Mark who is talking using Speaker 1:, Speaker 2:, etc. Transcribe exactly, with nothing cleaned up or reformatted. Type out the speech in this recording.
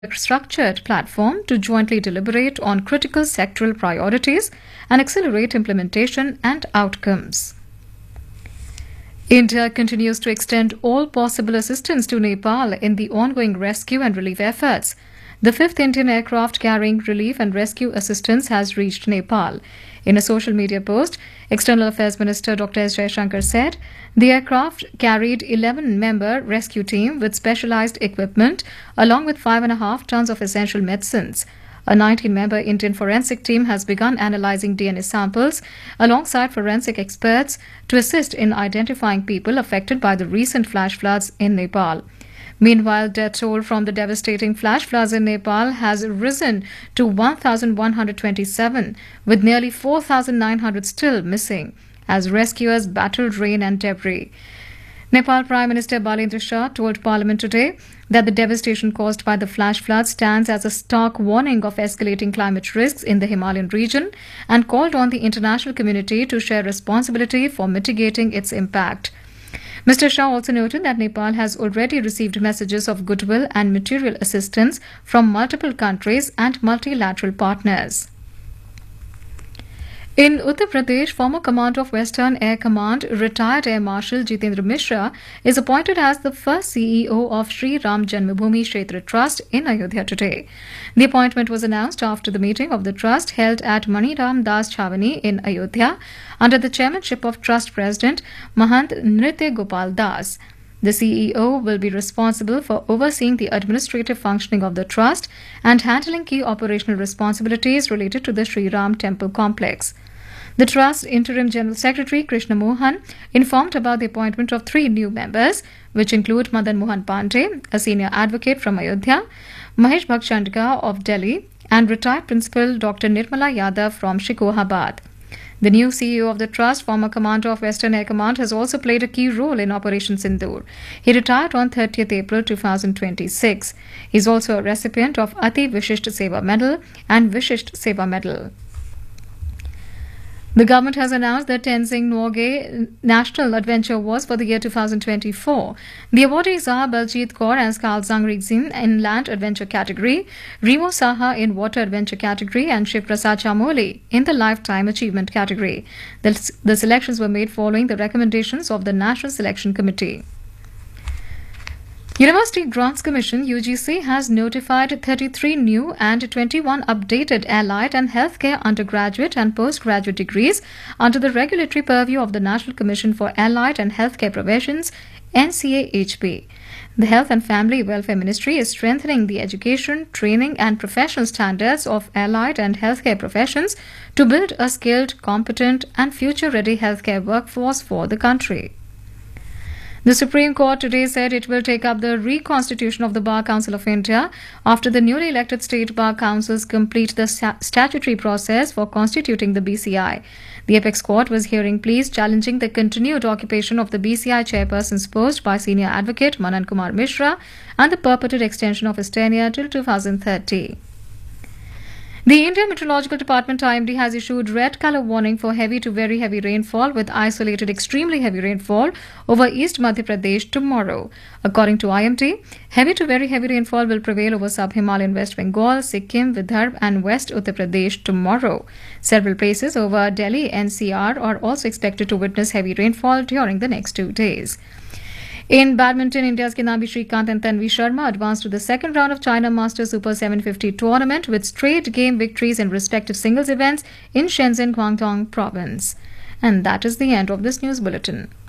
Speaker 1: a structured platform to jointly deliberate on critical sectoral priorities and accelerate implementation and outcomes. India continues to extend all possible assistance to Nepal in the ongoing rescue and relief efforts. The fifth Indian aircraft carrying relief and rescue assistance has reached Nepal. In a social media post, External Affairs Minister Doctor S. Jaishankar said the aircraft carried eleven-member rescue team with specialized equipment along with five and a half tons of essential medicines. A nineteen-member Indian forensic team has begun analyzing D N A samples alongside forensic experts to assist in identifying people affected by the recent flash floods in Nepal. Meanwhile, death toll from the devastating flash floods in Nepal has risen to one thousand one hundred twenty-seven, with nearly four thousand nine hundred still missing as rescuers battled rain and debris. Nepal Prime Minister Balendra Shah told Parliament today that the devastation caused by the flash floods stands as a stark warning of escalating climate risks in the Himalayan region and called on the international community to share responsibility for mitigating its impact. Mister Shah also noted that Nepal has already received messages of goodwill and material assistance from multiple countries and multilateral partners. In Uttar Pradesh, former commander of Western Air Command, retired Air Marshal Jitendra Mishra, is appointed as the first C E O of Sri Ram Janmabhoomi Kshetra Trust in Ayodhya today. The appointment was announced after the meeting of the trust held at Maniram Das Chavani in Ayodhya under the chairmanship of Trust President Mahant Nritya Gopal Das. The C E O will be responsible for overseeing the administrative functioning of the trust and handling key operational responsibilities related to the Sri Ram Temple complex. The Trust Interim General Secretary Krishna Mohan informed about the appointment of three new members, which include Madan Mohan Pandey, a senior advocate from Ayodhya, Mahesh Bhakchandka of Delhi, and retired Principal Doctor Nirmala Yadav from Shikohabad. The new C E O of the Trust, former commander of Western Air Command, has also played a key role in Operation Sindoor. He retired on thirtieth April two thousand twenty-six. He is also a recipient of Ati Vishisht Seva Medal and Vishisht Seva Medal. The government has announced the Tenzing Norgay National Adventure Awards for the year two thousand twenty-four. The awardees are Baljit Kaur and Skal Zangrigzin in Land Adventure category, Remo Saha in Water Adventure category, and Shiv Prasad Chamoli in the Lifetime Achievement category. The, the selections were made following the recommendations of the National Selection Committee. University Grants Commission U G C has notified thirty-three new and twenty-one updated allied and healthcare undergraduate and postgraduate degrees under the regulatory purview of the National Commission for Allied and Healthcare Professions, N C A H P. The Health and Family Welfare Ministry is strengthening the education, training and professional standards of allied and healthcare professions to build a skilled, competent and future-ready healthcare workforce for the country. The Supreme Court today said it will take up the reconstitution of the Bar Council of India after the newly elected state bar councils complete the statutory process for constituting the B C I. The apex court was hearing pleas challenging the continued occupation of the B C I chairperson's post by senior advocate Manan Kumar Mishra and the purported extension of his tenure till two thousand thirty. The Indian Meteorological Department I M D has issued red colour warning for heavy to very heavy rainfall with isolated extremely heavy rainfall over East Madhya Pradesh tomorrow. According to I M D, heavy to very heavy rainfall will prevail over sub-Himalayan West Bengal, Sikkim, Vidarbha and West Uttar Pradesh tomorrow. Several places over Delhi N C R are also expected to witness heavy rainfall during the next two days. In badminton, India's Kinambi Srikanth and Tanvi Sharma advanced to the second round of China Masters Super seven fifty tournament with straight game victories in respective singles events in Shenzhen, Guangdong province. And that is the end of this news bulletin.